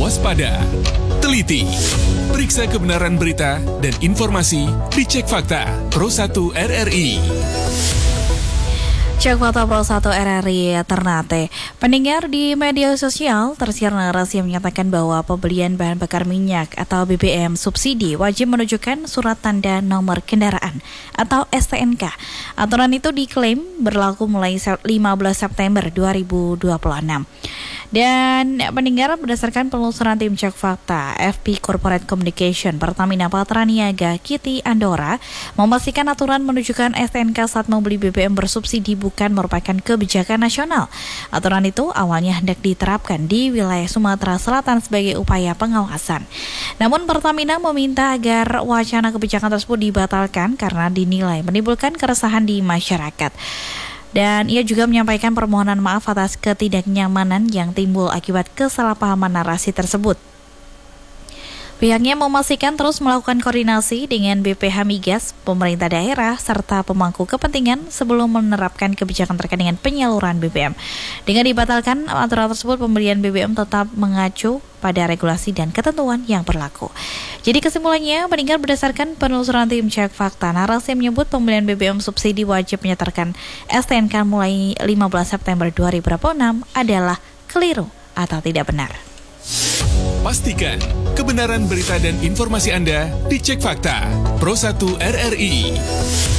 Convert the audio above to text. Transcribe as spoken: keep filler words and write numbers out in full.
waspada, teliti, periksa kebenaran berita dan informasi, dicek fakta Pro satu R R I. Cek Fakta Pro satu R R I Ternate. Pendengar, di media sosial tersiar narasi yang menyatakan bahwa pembelian bahan bakar minyak atau B B M subsidi wajib menunjukkan surat tanda nomor kendaraan atau S T N K. Aturan itu diklaim berlaku mulai lima belas September dua ribu dua puluh enam. Dan pendengar, berdasarkan penelusuran tim Cek Fakta F P Corporate Communication Pertamina Patraniaga Kiti Andora memastikan aturan menunjukkan S T N K saat membeli B B M bersubsidi bukan merupakan kebijakan nasional. Aturan itu awalnya hendak diterapkan di wilayah Sumatera Selatan sebagai upaya pengawasan. Namun Pertamina meminta agar wacana kebijakan tersebut dibatalkan karena dinilai menimbulkan keresahan di masyarakat. Dan ia juga menyampaikan permohonan maaf atas ketidaknyamanan yang timbul akibat kesalahpahaman narasi tersebut. Pihaknya memastikan terus melakukan koordinasi dengan B P H Migas, pemerintah daerah, serta pemangku kepentingan sebelum menerapkan kebijakan terkait dengan penyaluran B B M. Dengan dibatalkan aturan tersebut, pembelian B B M tetap mengacu pada regulasi dan ketentuan yang berlaku. Jadi kesimpulannya, pendengar, berdasarkan penelusuran tim Cek Fakta, narasi menyebut pembelian B B M subsidi wajib menyertakan S T N K mulai lima belas September dua ribu dua puluh enam adalah keliru atau tidak benar. Pastikan kebenaran berita dan informasi Anda dicek fakta Pro satu R R I.